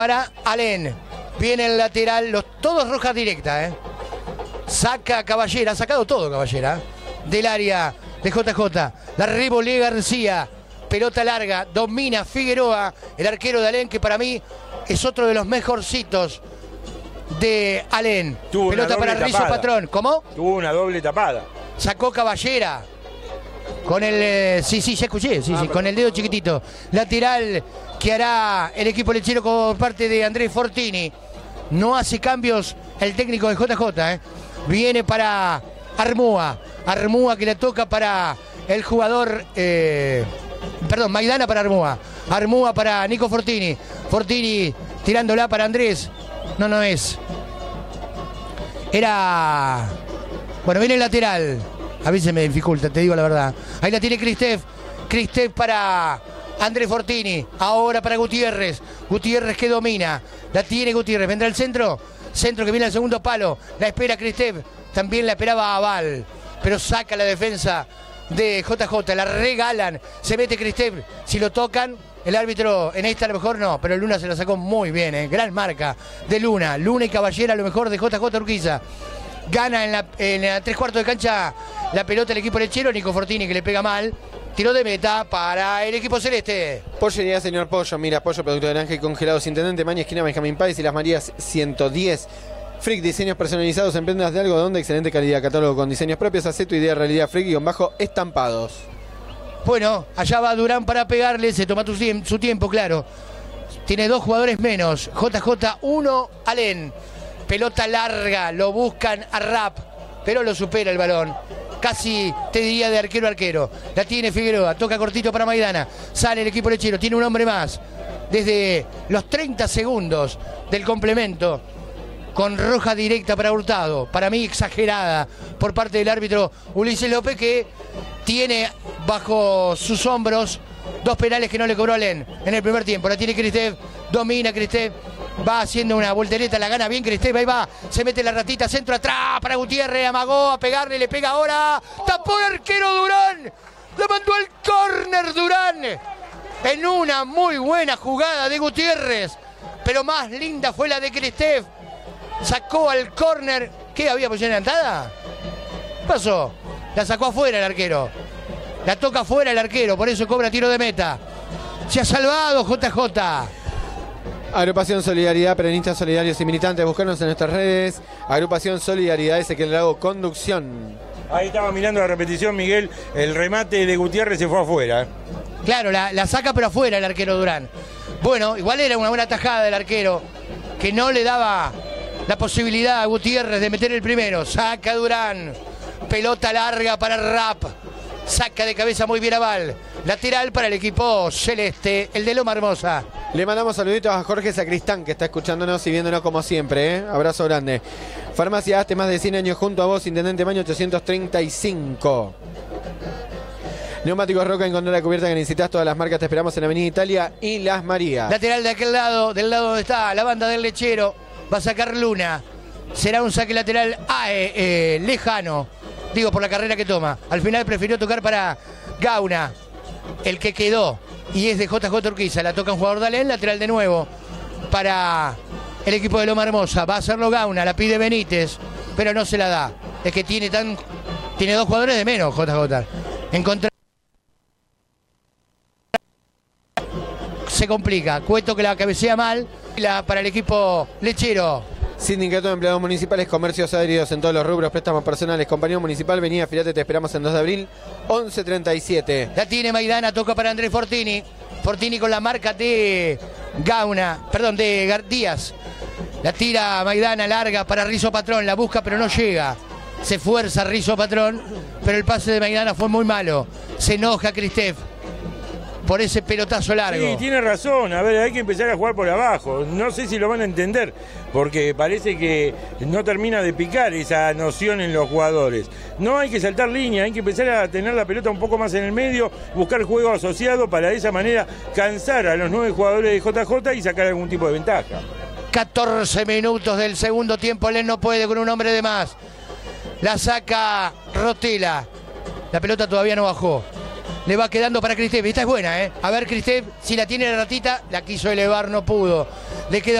Para Alén. Viene el lateral, todos rojas directas, Saca Caballera, ha sacado todo Caballera. Del área de JJ. La revolea García. Pelota larga, domina Figueroa, el arquero de Alén, que para mí es otro de los mejorcitos de Alén. Pelota para Rizo Patrón. ¿Cómo? Tuvo una doble tapada. Sacó Caballera. Con el... sí, ya escuché. Sí, con el dedo chiquitito. Lateral que hará el equipo lechero por parte de Andrés Fortini. No hace cambios el técnico de JJ, Viene para Armúa. Armúa que le toca para el jugador... Perdón, Maidana para Armúa. Armúa para Nico Fortini. Fortini tirándola para Andrés. No es. Era... Bueno, viene el lateral. A veces me dificulta, te digo la verdad. Ahí la tiene Cristef. Cristef para Andrés Fortini. Ahora para Gutiérrez. Gutiérrez que domina. La tiene Gutiérrez. Vendrá el centro. Centro que viene al segundo palo. La espera Cristef. También la esperaba Aval. Pero saca la defensa de JJ, la regalan, se mete Cristef, si lo tocan, el árbitro en esta a lo mejor no, pero Luna se la sacó muy bien, gran marca de Luna y Caballera, lo mejor de JJ Urquiza. Gana en la 3/4 de cancha la pelota el equipo lechero, Nico Fortini que le pega mal, tiro de meta para el equipo celeste. Pollería Señor Pollo, mira, pollo, producto de naranja y congelados, Intendente Maña, esquina Benjamín Páez y Las Marías 110. Frick, diseños personalizados en prendas de algodón de excelente calidad. Catálogo con diseños propios. Hacé tu idea realidad. Frick-estampados. Bueno, allá va Durán para pegarle. Se toma su tiempo, claro. Tiene 2 jugadores menos. JJ 1, Alén. Pelota larga. Lo buscan a Rap. Pero lo supera el balón. Casi te diría de arquero a arquero. La tiene Figueroa. Toca cortito para Maidana. Sale el equipo lechero. Tiene un hombre más. Desde los 30 segundos del complemento. Con roja directa para Hurtado, para mí exagerada por parte del árbitro Ulises López, que tiene bajo sus hombros 2 penales que no le cobró Alén en el primer tiempo. La tiene Cristef, domina Cristef, va haciendo una voltereta, la gana bien Cristef, ahí va, se mete la ratita, centro atrás para Gutiérrez, amagó a pegarle, le pega ahora, tapó el arquero Durán, lo mandó al córner Durán, en una muy buena jugada de Gutiérrez, pero más linda fue la de Cristef. Sacó al córner. ¿Qué había posición adelantada? ¿Qué pasó? La sacó afuera el arquero. La toca afuera el arquero, por eso cobra tiro de meta. Se ha salvado JJ. Agrupación Solidaridad, peronistas solidarios y militantes, buscarnos en nuestras redes. Agrupación Solidaridad, Ezequiel Lago, conducción. Ahí estaba mirando la repetición, Miguel. El remate de Gutiérrez se fue afuera. Claro, la saca pero afuera el arquero Durán. Bueno, igual era una buena tajada del arquero, que no le daba la posibilidad a Gutiérrez de meter el primero. Saca Durán. Pelota larga para Rap. Saca de cabeza muy bien Aval. Lateral para el equipo celeste, el de Loma Hermosa. Le mandamos saluditos a Jorge Sacristán, que está escuchándonos y viéndonos como siempre. Abrazo grande. Farmacia Aste, más de 100 años junto a vos, Intendente Maño 835. Neumáticos Roca, encontrá la cubierta que necesitas. Todas las marcas te esperamos en Avenida Italia y Las Marías. Lateral de aquel lado, del lado donde está la banda del lechero. Va a sacar Luna. Será un saque lateral lejano. Digo, por la carrera que toma. Al final prefirió tocar para Gauna, el que quedó. Y es de JJ Urquiza. La toca un jugador de Alén, lateral de nuevo para el equipo de Loma Hermosa. Va a hacerlo Gauna, la pide Benítez, pero no se la da. Es que tiene 2 jugadores de menos, JJ. Se complica. Cueto que la cabecea mal. Para el equipo lechero. Sindicato de Empleados Municipales, comercios adheridos en todos los rubros, préstamos personales, compañía municipal, venida, afiliate, te esperamos en 2 de abril, 11:37. La tiene Maidana, toca para Andrés Fortini. Fortini con la marca de Gauna, perdón, de Díaz. La tira Maidana larga para Rizo Patrón, la busca pero no llega. Se esfuerza Rizo Patrón, pero el pase de Maidana fue muy malo. Se enoja Cristef por ese pelotazo largo. Sí, tiene razón. A ver, hay que empezar a jugar por abajo. No sé si lo van a entender, porque parece que no termina de picar esa noción en los jugadores. No hay que saltar línea, hay que empezar a tener la pelota un poco más en el medio, buscar juego asociado para de esa manera cansar a los 9 jugadores de JJ y sacar algún tipo de ventaja. 14 minutos del segundo tiempo, Alén no puede con un hombre de más. La saca Rotela. La pelota todavía no bajó. Le va quedando para Cristef. Esta es buena, ¿eh? A ver, Cristef, si la tiene la ratita, la quiso elevar, no pudo. Le queda